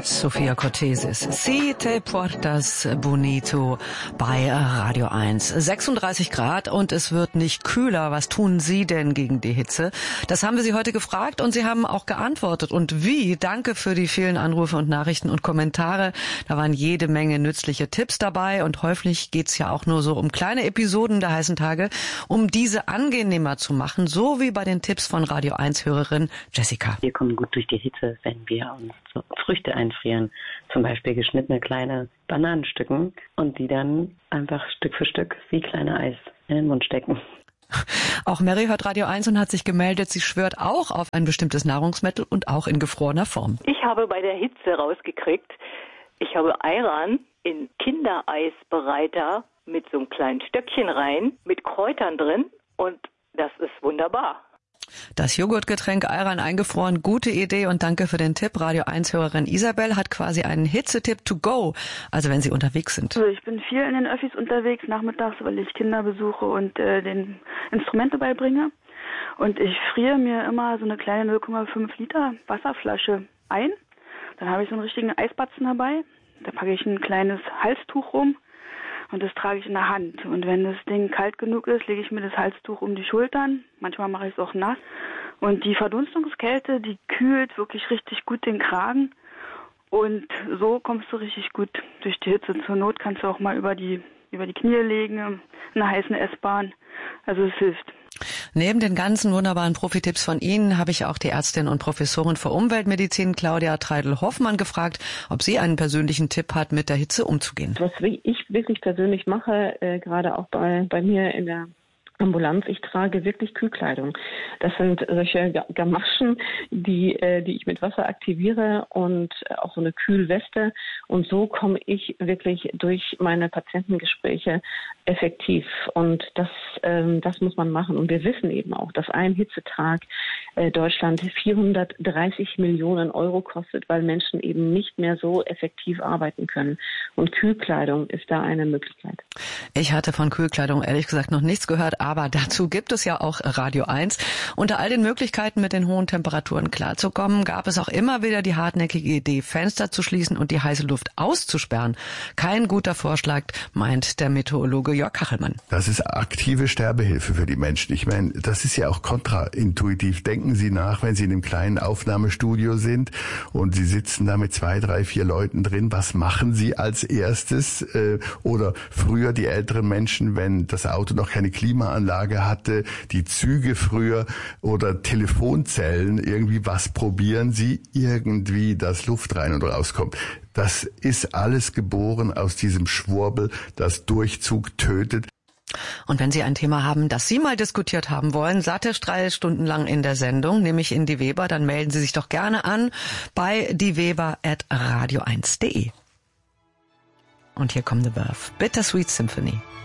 Sophia Cortesis, Si te portas bonito bei Radio 1. 36 Grad und es wird nicht kühler. Was tun Sie denn gegen die Hitze? Das haben wir Sie heute gefragt und Sie haben auch geantwortet. Und wie? Danke für die vielen Anrufe und Nachrichten und Kommentare. Da waren jede Menge nützliche Tipps dabei und häufig geht's ja auch nur so um kleine Episoden der heißen Tage, um diese angenehmer zu machen, so wie bei den Tipps von Radio 1-Hörerin Jessica. Wir kommen gut durch die Hitze, wenn wir uns so Früchte einfrieren, zum Beispiel geschnittene kleine Bananenstücken und die dann einfach Stück für Stück wie kleine Eis in den Mund stecken. Auch Mary hört Radio 1 und hat sich gemeldet, sie schwört auch auf ein bestimmtes Nahrungsmittel und auch in gefrorener Form. Ich habe bei der Hitze rausgekriegt, ich habe Ayran in Kindereisbereiter mit so einem kleinen Stöckchen rein, mit Kräutern drin und das ist wunderbar. Das Joghurtgetränk Ayran eingefroren, gute Idee und danke für den Tipp. Radio 1-Hörerin Isabel hat quasi einen Hitzetipp to go, also wenn Sie unterwegs sind. Also ich bin viel in den Öffis unterwegs nachmittags, weil ich Kinder besuche und den Instrumente beibringe. Und ich friere mir immer so eine kleine 0,5 Liter Wasserflasche ein. Dann habe ich so einen richtigen Eisbatzen dabei. Da packe ich ein kleines Halstuch rum. Und das trage ich in der Hand. Und wenn das Ding kalt genug ist, lege ich mir das Halstuch um die Schultern. Manchmal mache ich es auch nass. Und die Verdunstungskälte, die kühlt wirklich richtig gut den Kragen. Und so kommst du richtig gut durch die Hitze. Zur Not kannst du auch mal über die Knie legen, in einer heißen S-Bahn. Also es hilft. Neben den ganzen wunderbaren Profitipps von Ihnen habe ich auch die Ärztin und Professorin für Umweltmedizin Claudia Treidel-Hoffmann gefragt, ob sie einen persönlichen Tipp hat, mit der Hitze umzugehen. Was ich wirklich persönlich mache, gerade auch bei mir in der Ambulanz, ich trage wirklich Kühlkleidung. Das sind solche Gamaschen, die ich mit Wasser aktiviere und auch so eine Kühlweste. Und so komme ich wirklich durch meine Patientengespräche effektiv. Und das muss man machen. Und wir wissen eben auch, dass ein Hitzetag Deutschland 430 Millionen Euro kostet, weil Menschen eben nicht mehr so effektiv arbeiten können. Und Kühlkleidung ist da eine Möglichkeit. Ich hatte von Kühlkleidung ehrlich gesagt noch nichts gehört, aber dazu gibt es ja auch Radio 1. Unter all den Möglichkeiten, mit den hohen Temperaturen klarzukommen, gab es auch immer wieder die hartnäckige Idee, Fenster zu schließen und die heiße Luft auszusperren. Kein guter Vorschlag, meint der Meteorologe Jörg Kachelmann. Das ist aktive Sterbehilfe für die Menschen. Ich meine, das ist ja auch kontraintuitiv. Denken Sie nach, wenn Sie in einem kleinen Aufnahmestudio sind und Sie sitzen da mit 2, 3, 4 Leuten drin. Was machen Sie als erstes? Oder früher die älteren Menschen, wenn das Auto noch keine Klimaanlage hatte, die Züge früher oder Telefonzellen, irgendwie was probieren Sie? Irgendwie, dass Luft rein und rauskommt. Das ist alles geboren aus diesem Schwurbel, das Durchzug tötet. Und wenn Sie ein Thema haben, das Sie mal diskutiert haben wollen, satte 3 Stunden lang in der Sendung, nämlich in die Weber, dann melden Sie sich doch gerne an bei dieweber@radio1.de. Und hier kommt The Verve, Bittersweet Symphony.